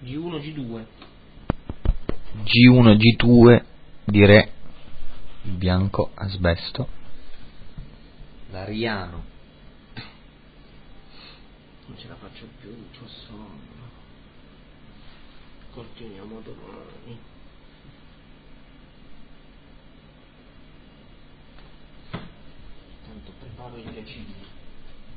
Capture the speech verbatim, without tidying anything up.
G uno, G due. G uno, G due di re, bianco, asbesto. L'Ariano. Non ce la faccio più, c'ho sonno. Continuiamo domani. Tanto preparo il decimo.